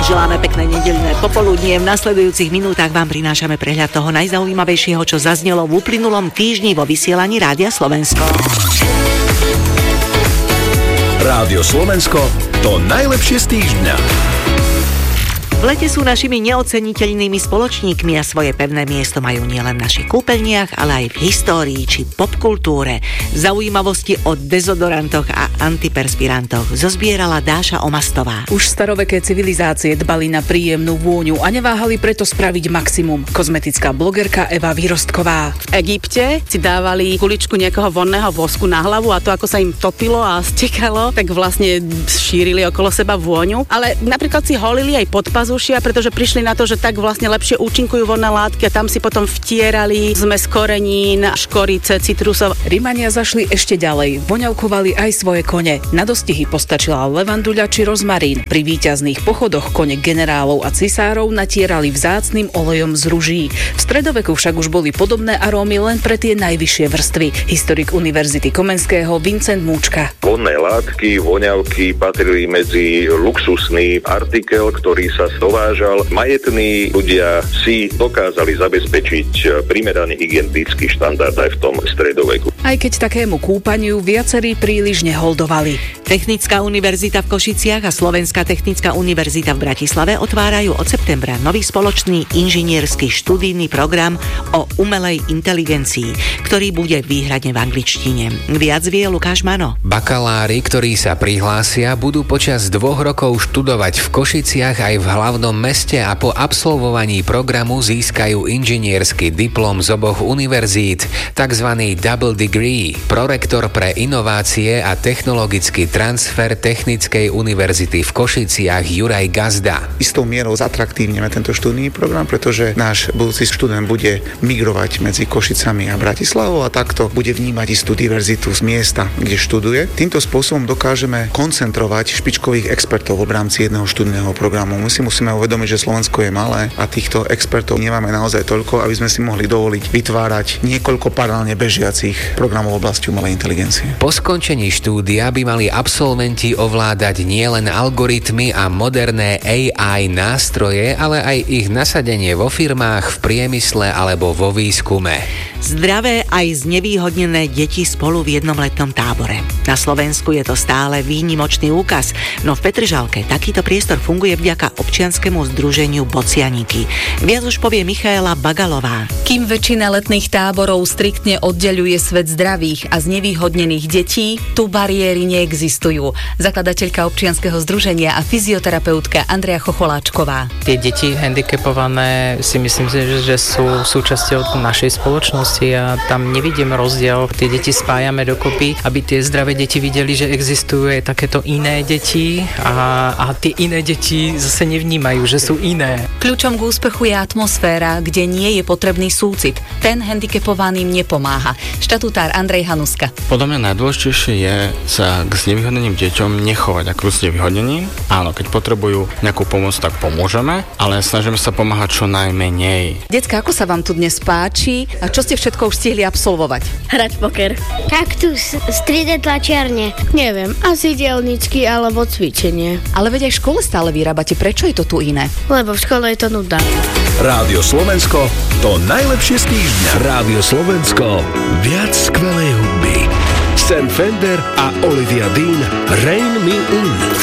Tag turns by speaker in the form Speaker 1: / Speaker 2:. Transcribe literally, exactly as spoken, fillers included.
Speaker 1: Želáme pekné nedeľné popoludnie. V nasledujúcich minútach vám prinášame prehľad toho najzaujímavejšieho, čo zaznelo v uplynulom týždni vo vysielaní Rádia Slovensko.
Speaker 2: Rádio Slovensko, to najlepšie z týždňa.
Speaker 1: V lete sú našimi neoceniteľnými spoločníkmi a svoje pevné miesto majú nielen v našich kúpeľniach, ale aj v histórii či popkultúre. Zaujímavosti o dezodorantoch a antiperspirantoch zozbierala Dáša Omastová.
Speaker 3: Už staroveké civilizácie dbali na príjemnú vôňu a neváhali preto spraviť maximum. Kozmetická blogerka Eva Výrostková.
Speaker 4: V Egypte si dávali kuličku nejakého vonného vosku na hlavu a to, ako sa im topilo a stekalo, tak vlastne šírili okolo seba vôňu. Ale napríklad si holili aj pod pazušia, pretože prišli na to, že tak vlastne lepšie účinkujú vonné látky a tam si potom vtierali zmes korenín, škorice, citrusov.
Speaker 3: Rimania zašli ešte ďalej. Voňavkovali aj svoje kone. Na dostihy postačila levanduľa či rozmarín. Pri víťazných pochodoch kone generálov a cisárov natierali vzácnym olejom z ruží. V stredoveku však už boli podobné arómy len pre tie najvyššie vrstvy. Historik Univerzity Komenského Vincent Múčka.
Speaker 5: Vonné látky, voňavky patrili medzi luxusný artikel, ktorý sa dovážal. Majetní ľudia si dokázali zabezpečiť primeraný hygienický štandard aj v tom stredoveku.
Speaker 3: Aj keď takému kúpaniu viacerí príliš neholdovali.
Speaker 1: Technická univerzita v Košiciach a Slovenská technická univerzita v Bratislave otvárajú od septembra nový spoločný inžinierský študijný program o umelej inteligencii, ktorý bude výhradne v angličtine. Viac vie Lukáš Mano.
Speaker 6: Bakalári, ktorí sa prihlásia, budú počas dvoch rokov študovať v Košiciach aj v hlavnom meste a po absolvovaní programu získajú inžiniersky diplom z oboch univerzít, takzvaný double degree. Prorektor pre inovácie a technologický transfer Technickej univerzity v Košiciach Juraj Gazda.
Speaker 7: Istou mierou zatraktívneme tento študijný program, pretože náš budúci študent bude migrovať medzi Košicami a Bratislavou a takto bude vnímať istú diverzitu z miesta, kde študuje. Týmto spôsobom dokážeme koncentrovať špičkových expertov v rámci jedného študijného programu. My si musíme uvedomiť, že Slovensko je malé a týchto expertov nemáme naozaj toľko, aby sme si mohli dovoliť vytvárať niekoľko paralelne bežiacich programov v oblasti umelej inteligencie.
Speaker 6: Po skončení štúdia by mali absolventi ovládať nielen algoritmy a moderné á í nástroje, ale aj ich nasadenie vo firmách, v priemysle alebo vo výskume.
Speaker 1: Zdravé aj znevýhodnené deti spolu v jednom letnom tábore. Na Slovensku je to stále výnimočný úkaz, no v Petržalke takýto priestor funguje vďaka občianskemu združeniu Bocianiky. Viac už povie Michaela Bagalová.
Speaker 8: Kým väčšina letných táborov striktne oddeľuje svet zdravých a znevýhodnených detí, tu bariéry neexistujú. Zakladateľka občianskeho združenia a fyzioterapeutka Andrea Chocholáčková.
Speaker 9: Tie deti handicapované si myslím, že, že sú súčasťou našej spoločnosti a tam nevidím rozdiel. Tie deti spájame dokopy, aby tie zdravé deti videli, že existujú aj takéto iné deti a, a tie iné deti zase nevnímajú, že sú iné.
Speaker 8: Kľúčom k úspechu je atmosféra, kde nie je potrebný súcit. Ten handicapovaným nepomáha. Štatutár Andrej Hanuska.
Speaker 10: Podľa mňa najdôležitejšie je sa k znevýhodneným deťom nechovať ako k znevýhodneným. Áno, keď potrebujú nejakú pomoc, tak pomôžeme, ale snažíme sa pomáhať čo najmenej.
Speaker 8: Decka, ako sa vám tu dnes páči a čo ste všetko už stihli absolvovať?
Speaker 11: Hrať poker. Kaktus z tri dé tlačiarne. Neviem, asi dielničky alebo cvičenie.
Speaker 8: Ale veď aj v škole stále vyrábate. Prečo je to tu iné?
Speaker 11: Lebo v škole je to nuda.
Speaker 2: Rádio Slovensko, to najlepšie z týždňa. Rádio Slovensko, viac skvelej hudby. Sam Fender a Olivia Dean, Rain Me In.